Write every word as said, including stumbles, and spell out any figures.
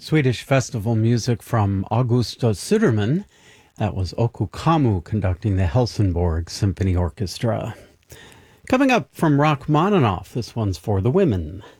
Swedish festival music from Augusto Suderman. That was Oku Kamu conducting the Helsingborg Symphony Orchestra. Coming up from Rachmaninoff, this one's for the women.